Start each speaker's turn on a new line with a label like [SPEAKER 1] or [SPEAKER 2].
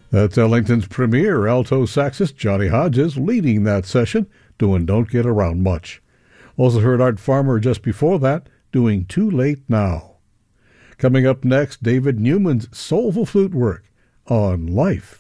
[SPEAKER 1] That's Ellington's premier alto saxist Johnny Hodges leading that session, doing Don't Get Around Much. Also heard Art Farmer just before that, doing Too Late Now. Coming up next, David Newman's soulful flute work on Life.